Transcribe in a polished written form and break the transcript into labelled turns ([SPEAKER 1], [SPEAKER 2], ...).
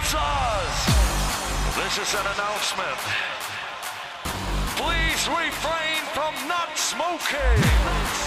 [SPEAKER 1] sponsors. This is an announcement. Please refrain from not smoking.